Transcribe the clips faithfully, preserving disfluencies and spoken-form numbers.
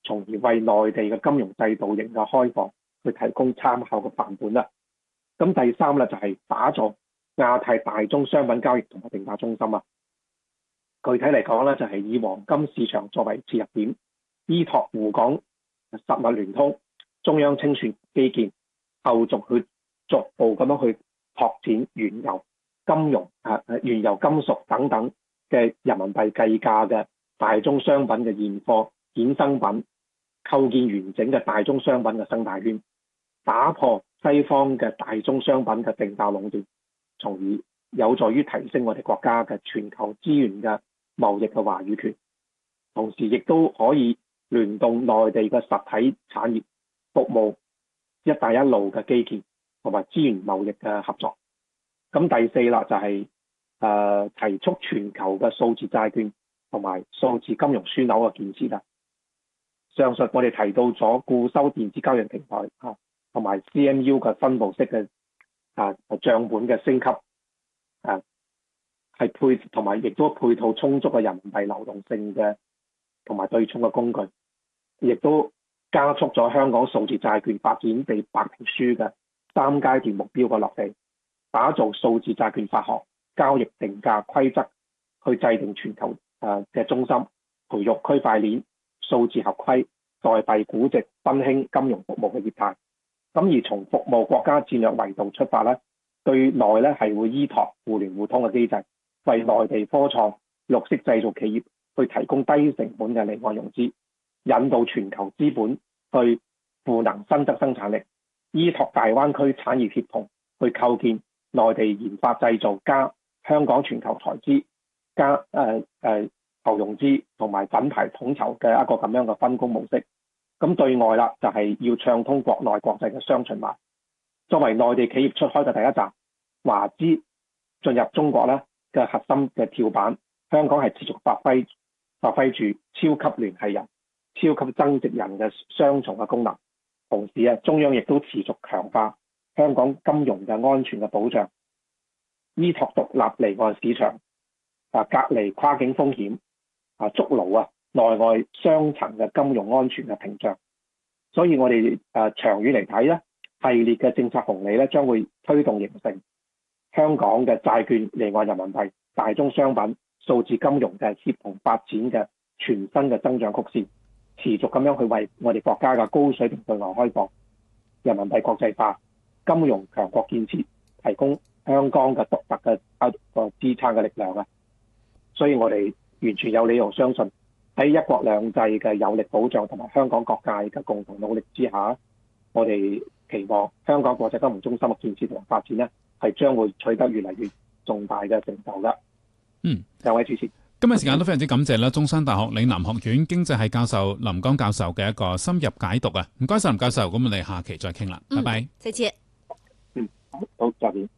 從而為內地嘅金融制度型嘅開放去提供參考嘅範本啦。咁第三咧就係、是、打造亞太大宗商品交易同埋定價中心啊。具體嚟講咧，就係、是、以黃金市場作為切入點，依託滬港實物聯通、中央清算基建，後續去逐步咁樣去拓展原油、金融啊、原油金屬等等嘅人民幣計價嘅大宗商品嘅現貨衍生品，構建完整嘅大宗商品嘅生態圈，打破西方嘅大宗商品嘅定價壟斷，從而有助於提升我哋國家嘅全球資源嘅貿易嘅話語權，同時亦都可以聯動內地嘅實體產業服務一帶一路嘅基建同埋資源貿易嘅合作。咁第四啦就係、是、誒、呃、提速全球嘅數字債券同埋數字金融樞紐嘅建設啦。上述我哋提到咗固收電子交易平台啊，同埋 C M U 嘅分布式嘅啊帳本嘅升級啊，係配同埋亦都配套充足嘅人民幣流動性嘅同埋對沖嘅工具，亦都加速咗香港數字債券發展地白皮書嘅三階段目標嘅落地，打造數字債券發行、交易定價規則，去制定全球誒嘅中心，培育區塊鏈、數字合規、代幣估值、新興金融服務嘅業態。咁而從服務國家戰略維度出發咧，對內咧係會依託互聯互通嘅機制，為內地科創、綠色製造企業去提供低成本嘅離岸融資，引導全球資本去賦能新質生產力，依託大灣區產業協同去構建內地研發製造加香港全球財資加誒誒、呃呃、投融資同埋品牌統籌嘅一個咁樣嘅分工模式。咁對外啦，就係、是、要暢通國內國際嘅雙循環。作為內地企業出海嘅第一站，華資進入中國咧嘅核心嘅跳板，香港係持續發揮發揮住超級聯繫人、超級增值人嘅雙重嘅功能。同時啊，中央亦都持續強化香港金融嘅安全嘅保障，依託獨立離岸市場啊，隔離跨境風險啊，築牢啊內外雙層嘅金融安全嘅屏障。所以我哋誒、啊、長遠嚟睇咧，系列嘅政策紅利咧將會推動形成香港嘅債券、離岸人民幣、大宗商品、數字金融嘅協同發展嘅全新嘅增長曲線，持續咁樣去為我哋國家嘅高水平對外開放、人民幣國際化、金融強國建設提供香港嘅獨特嘅一個支撐嘅力量啊！所以我哋完全有理由相信，喺一國兩制嘅有力保障同埋香港各界嘅共同努力之下，我哋期望香港國際金融中心嘅建設同埋發展呢，係將會取得越嚟越重大嘅成就噶。 嗯， 兩位主持， 今日時間都非常之感謝啦，中山大學嶺南學院經濟系教授林江教授嘅一個深入解讀啊！唔該晒林教授，咁我哋下期再傾啦，拜拜。 再見。 嗯，好，再見。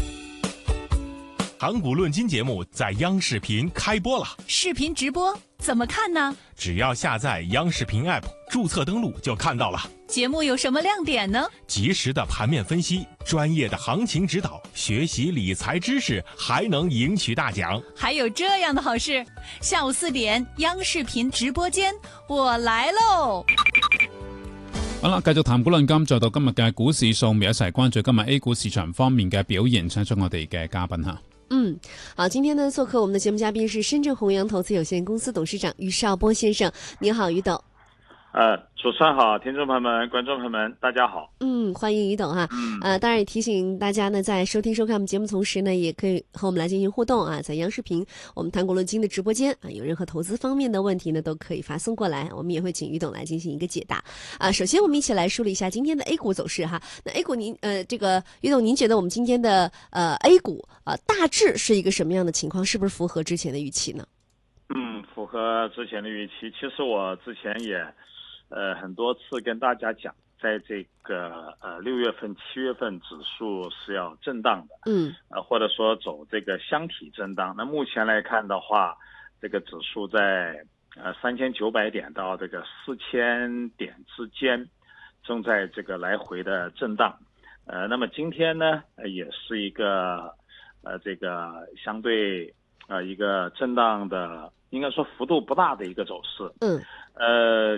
港股論金節目在央視頻開播了， 視頻直播怎麼看呢？ 只要下載央視頻 App， 註冊登錄就看到了。 節目有什麼亮點呢？ 及時的盤面分析，專業的行情指導，學習理財知識，還能贏取大獎。 還有這樣的好事，下午四點央視頻直播間，我來嘍！ 好啦，繼續談股論金，再到今日嘅股市掃描，一齊關注今日 A 股市場方面嘅表現，請出我哋嘅嘉賓吓。 嗯，好，今天呢做客我們的節目嘉賓是深圳弘陽投資有限公司董事長余少波先生。你好，余董。 呃，主持人好，聽眾朋友們、觀眾朋友們，大家好。 嗯，歡迎余董哈。嗯。呃，當然也提醒大家呢，在收聽收看我們節目同時呢，也可以和我們來進行互動啊，在央視頻我們談股論金的直播間啊，有任何投資方面的問題呢，都可以發送過來，我們也會請余董來進行一個解答。啊，首先我們一起來梳理一下今天的 A 股走勢哈。那 A 股您呃，這個余董，您覺得我們今天的呃 A 股啊、呃，大致是一個什麼樣的情況？是不是符合之前的預期呢？ 嗯，符合之前的預期。其實我之前也。呃，很多次跟大家講，在這個呃六月份、七月份指數是要震盪的，嗯，呃或者說走這個箱體震盪。那目前來看的話，這個指數在呃三千九百點到這個四千點之間，正在這個來回的震盪。呃，那麼今天呢，也是一個呃這個相對呃一個震盪的，應該說幅度不大的一個走勢，嗯。呃，